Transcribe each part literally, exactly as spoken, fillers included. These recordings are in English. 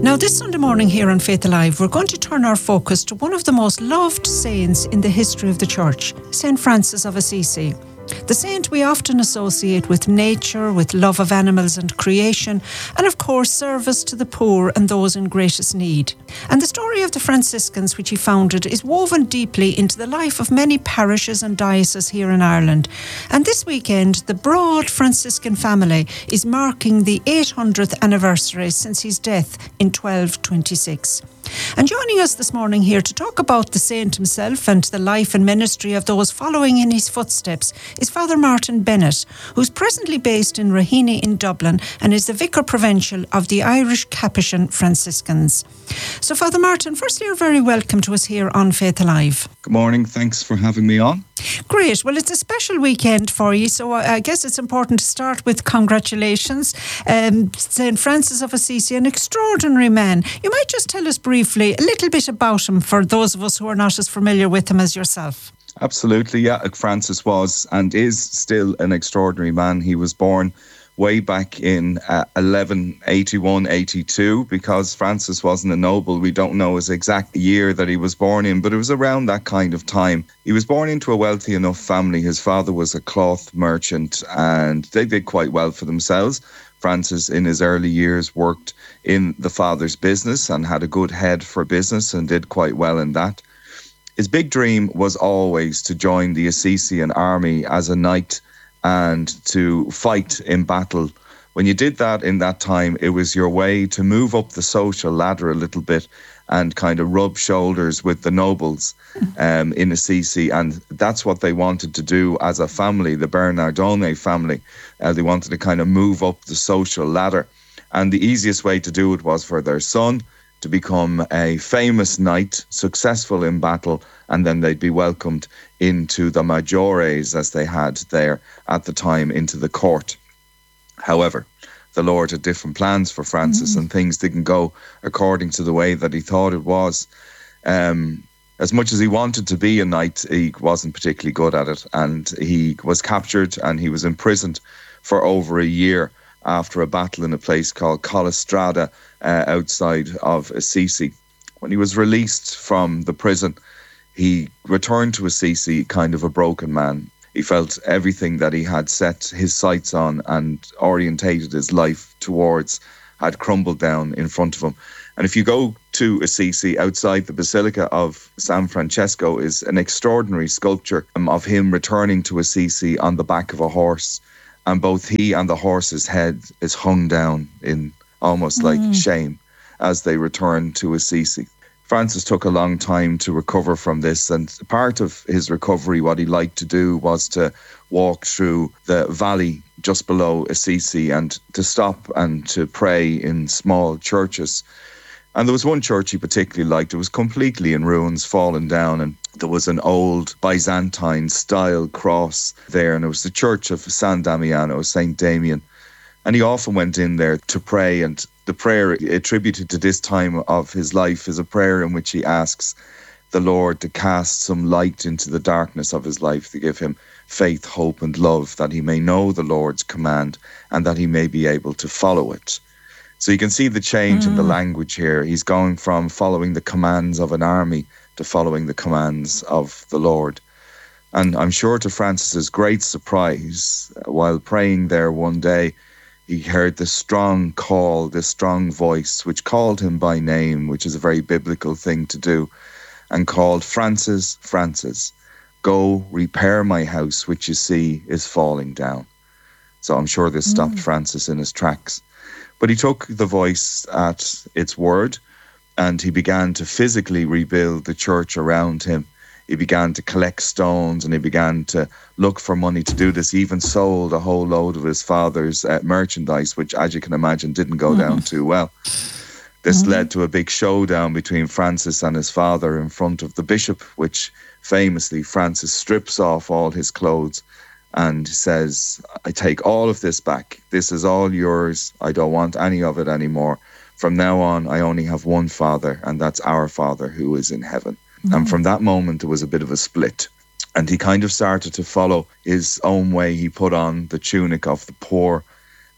Now, this Sunday morning here on Faith Alive, we're going to turn our focus to one of the most loved saints in the history of the Church, Saint Francis of Assisi. The saint we often associate with nature, with love of animals and creation, and of course service to the poor and those in greatest need. And the story of the Franciscans, which he founded, is woven deeply into the life of many parishes and dioceses here in Ireland. And this weekend, the broad Franciscan family is marking the eight hundredth anniversary since his death in twelve twenty-six. And joining us this morning here to talk about the saint himself and the life and ministry of those following in his footsteps is Father Martin Bennett, who's presently based in Raheny in Dublin and is the Vicar Provincial of the Irish Capuchin Franciscans. So Father Martin, firstly, you're very welcome to us here on Faith Alive. Good morning, thanks for having me on. Great. Well, it's a special weekend for you, so I guess it's important to start with congratulations. Um, Saint Francis of Assisi, an extraordinary man. You might just tell us briefly a little bit about him for those of us who are not as familiar with him as yourself. Absolutely, yeah. Francis was and is still an extraordinary man. He was born way back in uh, eleven eighty-one eighty-two, because Francis wasn't a noble. We don't know his exact year that he was born in, but it was around that kind of time. He was born into a wealthy enough family. His father was a cloth merchant and they did quite well for themselves. Francis, in his early years, worked in the father's business and had a good head for business and did quite well in that. His big dream was always to join the Assisian army as a knight and to fight in battle. When you did that in that time, it was your way to move up the social ladder a little bit and kind of rub shoulders with the nobles um, in Assisi. And that's what they wanted to do as a family, the Bernardone family. Uh, they wanted to kind of move up the social ladder. And the easiest way to do it was for their son to become a famous knight, successful in battle, and then they'd be welcomed into the Maggiores, as they had there at the time, into the court. However, the Lord had different plans for Francis, mm-hmm. and things didn't go according to the way that he thought it was. Um, as much as he wanted to be a knight, he wasn't particularly good at it, and he was captured and he was imprisoned for over a year after a battle in a place called Collestrada uh, outside of Assisi. When he was released from the prison, he returned to Assisi kind of a broken man. He felt everything that he had set his sights on and orientated his life towards had crumbled down in front of him. And if you go to Assisi, outside the Basilica of San Francesco is an extraordinary sculpture of him returning to Assisi on the back of a horse. And both he and the horse's head is hung down in almost like mm. shame as they return to Assisi. Francis took a long time to recover from this, and part of his recovery, what he liked to do was to walk through the valley just below Assisi and to stop and to pray in small churches. And there was one church he particularly liked. It was completely in ruins, fallen down, and there was an old Byzantine-style cross there, and it was the church of San Damiano, Saint Damien. And he often went in there to pray, and the prayer attributed to this time of his life is a prayer in which he asks the Lord to cast some light into the darkness of his life, to give him faith, hope and love, that he may know the Lord's command and that he may be able to follow it. So you can see the change mm. in the language here. He's going from following the commands of an army to following the commands of the Lord. And I'm sure to Francis's great surprise, while praying there one day, he heard this strong call, this strong voice, which called him by name, which is a very biblical thing to do, and called, "Francis, Francis, go repair my house, which you see is falling down." So I'm sure this stopped mm. Francis in his tracks. But he took the voice at its word, and he began to physically rebuild the church around him. He began to collect stones and he began to look for money to do this. He even sold a whole load of his father's uh, merchandise, which, as you can imagine, didn't go mm. down too well. This mm. led to a big showdown between Francis and his father in front of the bishop, which famously Francis strips off all his clothes and says, "I take all of this back. This is all yours. I don't want any of it anymore. From now on, I only have one Father, and that's our Father who is in heaven." Mm-hmm. And from that moment, there was a bit of a split. And he kind of started to follow his own way. He put on the tunic of the poor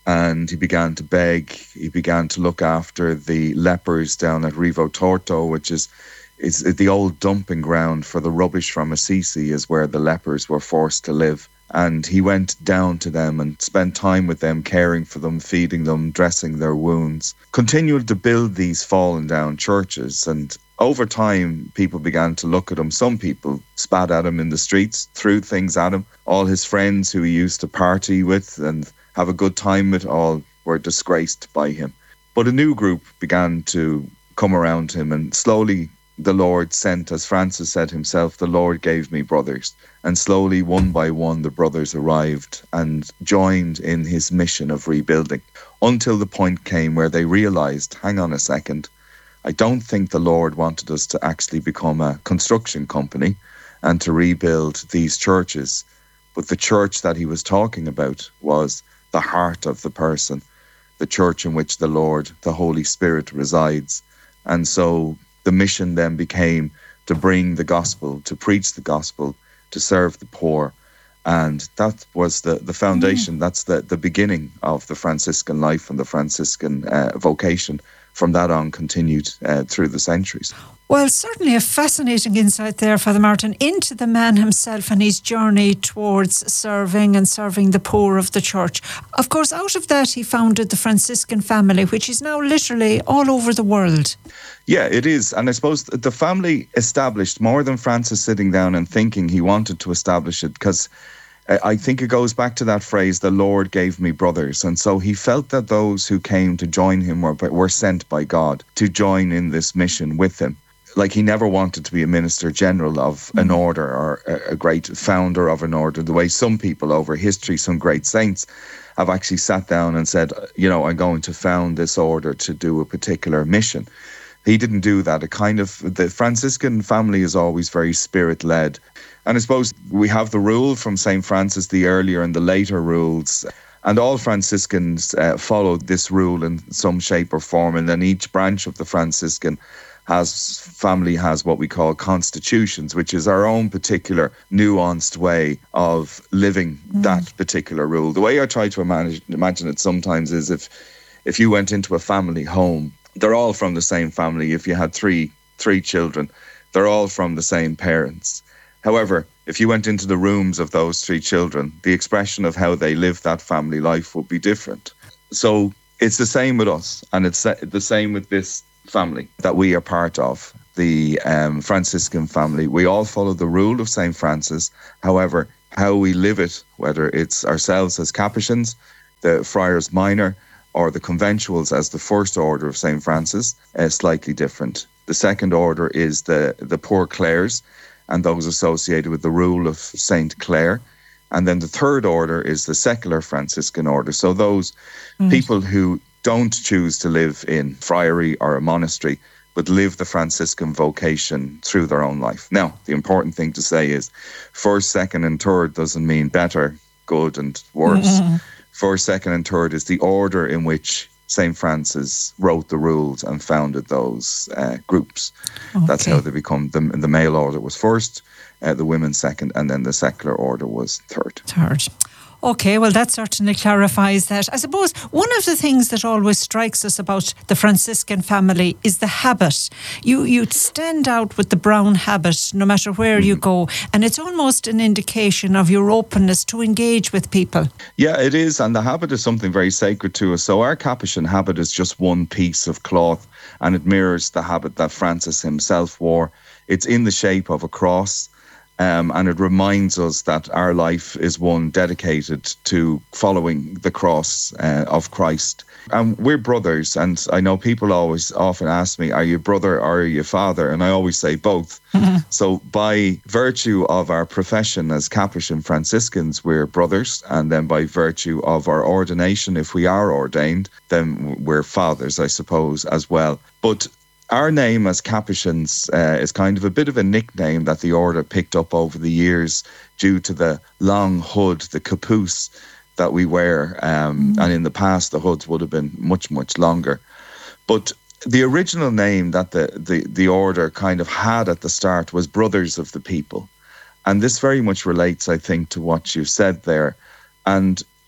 and he began to beg. He began to look after the lepers down at Rivo Torto, which is is the old dumping ground for the rubbish from Assisi, is where the lepers were forced to live. And he went down to them and spent time with them, caring for them, feeding them, dressing their wounds, continued to build these fallen down churches. And over time, people began to look at him. Some people spat at him in the streets, threw things at him. All his friends who he used to party with and have a good time with, all were disgraced by him. But a new group began to come around him, and slowly the Lord sent, as Francis said himself, the Lord gave me brothers. And slowly, one by one, the brothers arrived and joined in his mission of rebuilding, until the point came where they realised, hang on a second, I don't think the Lord wanted us to actually become a construction company and to rebuild these churches. But the church that he was talking about was the heart of the person, the church in which the Lord, the Holy Spirit, resides. And so the mission then became to bring the gospel, to preach the gospel, to serve the poor. And that was the, the foundation. Mm. That's the, the beginning of the Franciscan life and the Franciscan uh, vocation. From that on, continued uh, through the centuries. Well, certainly a fascinating insight there, Father Martin, into the man himself and his journey towards serving and serving the poor of the church. Of course, out of that, he founded the Franciscan family, which is now literally all over the world. Yeah, it is. And I suppose the family established more than Francis sitting down and thinking he wanted to establish it, because I think it goes back to that phrase, the Lord gave me brothers. And so he felt that those who came to join him were, were sent by God to join in this mission with him. Like, he never wanted to be a minister general of an order or a, a great founder of an order, the way some people over history, some great saints, have actually sat down and said, you know, I'm going to found this order to do a particular mission. He didn't do that. It kind of, the Franciscan family is always very spirit-led. And I suppose we have the rule from Saint Francis, the earlier and the later rules, and all Franciscans uh, followed this rule in some shape or form. And then each branch of the Franciscan has family has what we call constitutions, which is our own particular nuanced way of living mm. that particular rule. The way I try to imagine, imagine it sometimes is if if you went into a family home, they're all from the same family. If you had three three children, they're all from the same parents. However, if you went into the rooms of those three children, the expression of how they live that family life would be different. So it's the same with us, and it's the same with this family that we are part of, the um, Franciscan family. We all follow the rule of Saint Francis. However, how we live it, whether it's ourselves as Capuchins, the Friars Minor, or the Conventuals as the first order of Saint Francis, is slightly different. The second order is the, the Poor Clares, and those associated with the rule of Saint Clare. And then the third order is the secular Franciscan order. So those mm. people who don't choose to live in friary or a monastery, but live the Franciscan vocation through their own life. Now, the important thing to say is first, second and third doesn't mean better, good and worse. Mm. First, second and third is the order in which Saint Francis wrote the rules and founded those uh, groups. Okay. That's how they become. The, the male order was first, uh, the women second, and then the secular order was third. Third. Okay, well, that certainly clarifies that. I suppose one of the things that always strikes us about the Franciscan family is the habit. You you stand out with the brown habit no matter where mm. you go, and it's almost an indication of your openness to engage with people. Yeah, it is, and the habit is something very sacred to us. So our Capuchin habit is just one piece of cloth, and it mirrors the habit that Francis himself wore. It's in the shape of a cross. Um, and it reminds us that our life is one dedicated to following the cross uh, of Christ. And we're brothers, and I know people always often ask me, are you brother or are you father? And I always say both. Mm-hmm. So by virtue of our profession as Capuchin Franciscans, we're brothers. And then by virtue of our ordination, if we are ordained, then we're fathers, I suppose, as well. But our name as Capuchins uh, is kind of a bit of a nickname that the order picked up over the years due to the long hood, the capuce that we wear. Um, mm. And in the past, the hoods would have been much, much longer. But the original name that the, the, the order kind of had at the start was Brothers of the People. And this very much relates, I think, to what you said there. And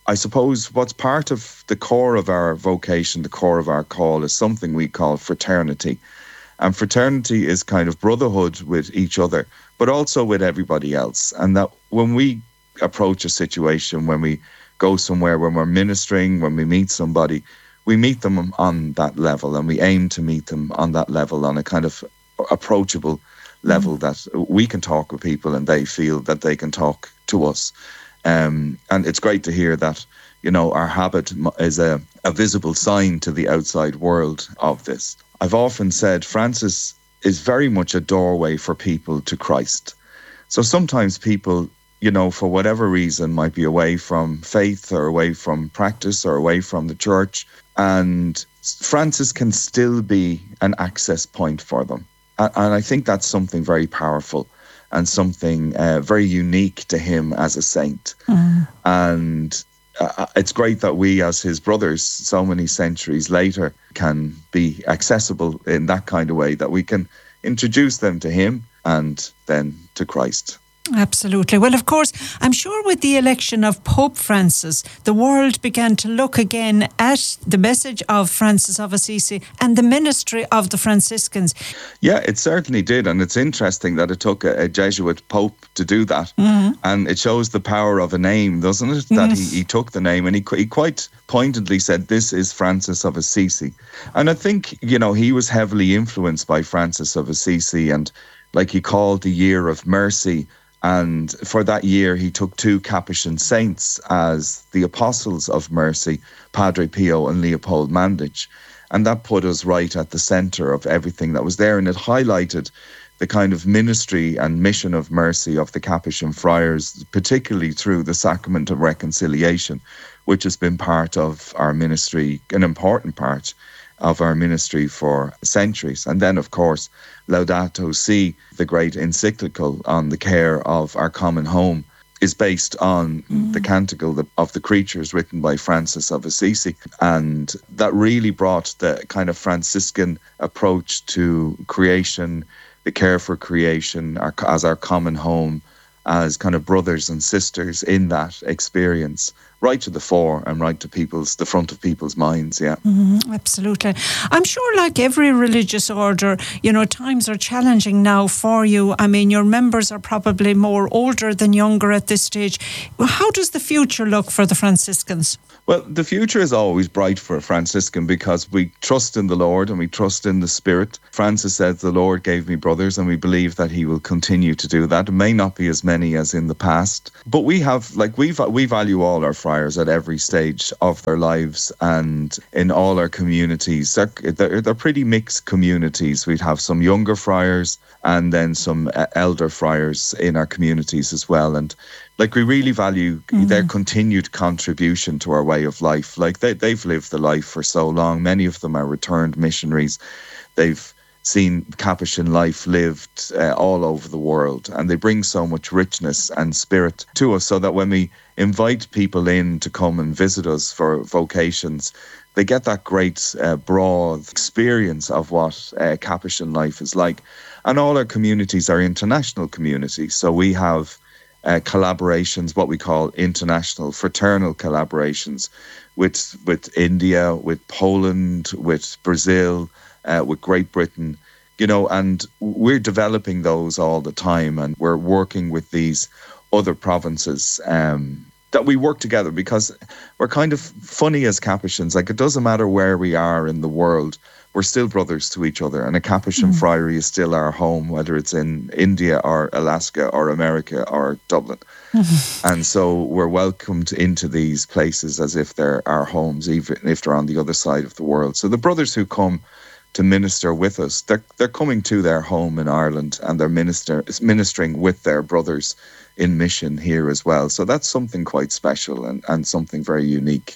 I suppose what's part of the core of our vocation, the core of our call, is something we call fraternity. And fraternity is kind of brotherhood with each other, but also with everybody else. And that when we approach a situation, when we go somewhere, when we're ministering, when we meet somebody, we meet them on that level, and we aim to meet them on that level, on a kind of approachable level, mm. that we can talk with people and they feel that they can talk to us. Um, and it's great to hear that, you know, our habit is a, a visible sign to the outside world of this. I've often said Francis is very much a doorway for people to Christ. So sometimes people, you know, for whatever reason, might be away from faith or away from practice or away from the church. And Francis can still be an access point for them. And I think that's something very powerful and something uh, very unique to him as a saint. Mm. And uh, it's great that we, as his brothers, so many centuries later, can be accessible in that kind of way, that we can introduce them to him and then to Christ. Absolutely. Well, of course, I'm sure with the election of Pope Francis, the world began to look again at the message of Francis of Assisi and the ministry of the Franciscans. Yeah, it certainly did. And it's interesting that it took a, a Jesuit Pope to do that. Mm-hmm. And it shows the power of a name, doesn't it? That yes. he, he took the name and he, he quite pointedly said, this is Francis of Assisi. And I think, you know, he was heavily influenced by Francis of Assisi, and like he called the year of mercy. And for that year, he took two Capuchin saints as the apostles of mercy, Padre Pio and Leopold Mandic. And that put us right at the centre of everything that was there. And it highlighted the kind of ministry and mission of mercy of the Capuchin friars, particularly through the sacrament of reconciliation, which has been part of our ministry, an important part of our ministry for centuries. And then, of course, Laudato Si, the great encyclical on the care of our common home, is based on mm. the Canticle of the Creatures written by Francis of Assisi. And that really brought the kind of Franciscan approach to creation, the care for creation our, as our common home, as kind of brothers and sisters in that experience, right to the fore and right to people's, the front of people's minds, yeah. Mm-hmm, absolutely. I'm sure, like every religious order, you know, times are challenging now for you. I mean, your members are probably more older than younger at this stage. How does the future look for the Franciscans? Well, the future is always bright for a Franciscan because we trust in the Lord and we trust in the Spirit. Francis says, the Lord gave me brothers, and we believe that he will continue to do that. It may not be as many as in the past, but we have, like, we we value all our friars at every stage of their lives and in all our communities. They're, they're, they're pretty mixed communities. We'd have some younger friars and then some elder friars in our communities as well. And like, we really value mm-hmm. their continued contribution to our way of life. Like, they, they've lived the life for so long. Many of them are returned missionaries. They've seen Capuchin life lived uh, all over the world, and they bring so much richness and spirit to us, so that when we invite people in to come and visit us for vocations, they get that great uh, broad experience of what uh, Capuchin life is like. And all our communities are international communities, so we have Uh, collaborations, what we call international fraternal collaborations with with India, with Poland, with Brazil, uh, with Great Britain, you know, and we're developing those all the time, and we're working with these other provinces um, that we work together, because we're kind of funny as Capuchins. Like, it doesn't matter where we are in the world, we're still brothers to each other, and a Capuchin mm. friary is still our home, whether it's in India or Alaska or America or Dublin. Mm-hmm. And so we're welcomed into these places as if they're our homes, even if they're on the other side of the world. So the brothers who come to minister with us, they're, they're coming to their home in Ireland, and they're minister, ministering with their brothers in mission here as well. So that's something quite special and, and something very unique.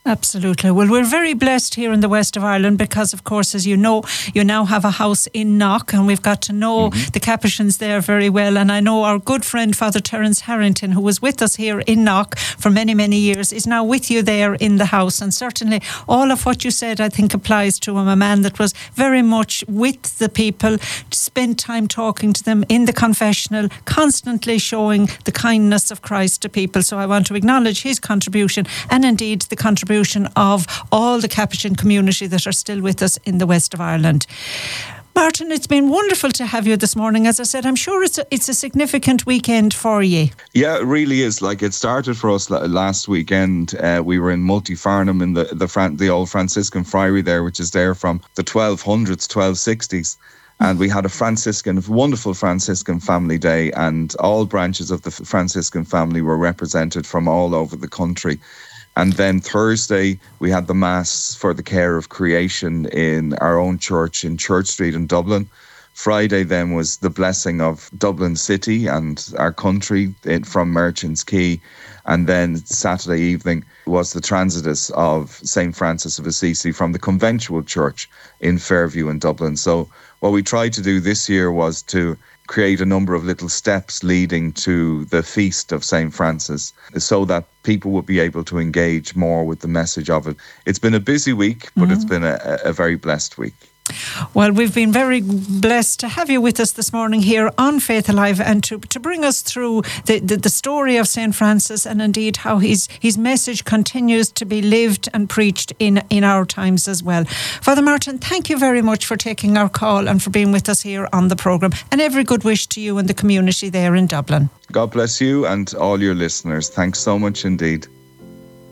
Absolutely. Well, we're very blessed here in the west of Ireland because, of course, as you know, you now have a house in Knock, and we've got to know mm-hmm. the Capuchins there very well. And I know our good friend, Father Terence Harrington, who was with us here in Knock for many, many years, is now with you there in the house. And certainly all of what you said, I think, applies to him, a man that was very much with the people, spent time talking to them in the confessional, constantly showing the kindness of Christ to people. So I want to acknowledge his contribution, and indeed the contribution of all the Capuchin community that are still with us in the west of Ireland. Martin, it's been wonderful to have you this morning. As I said, I'm sure it's a, it's a significant weekend for you. Yeah, it really is. Like, it started for us last weekend. Uh, we were in Multifarnham in the the, Fran- the old Franciscan friary there, which is there from the twelve hundreds, twelve sixties. And we had a Franciscan, wonderful Franciscan family day, and all branches of the Franciscan family were represented from all over the country. And then Thursday, we had the Mass for the Care of Creation in our own church in Church Street in Dublin. Friday then was the blessing of Dublin City and our country from Merchants Quay. And then Saturday evening was the Transitus of Saint Francis of Assisi from the Conventual Church in Fairview in Dublin. So what we tried to do this year was to create a number of little steps leading to the feast of Saint Francis so that people would be able to engage more with the message of it. It's been a busy week, but mm-hmm. it's been a, a very blessed week. Well, we've been very blessed to have you with us this morning here on Faith Alive, and to, to bring us through the, the, the story of Saint Francis, and indeed how his his message continues to be lived and preached in, in our times as well. Father Martin, thank you very much for taking our call and for being with us here on the programme, and every good wish to you and the community there in Dublin. God bless you and all your listeners. Thanks so much indeed.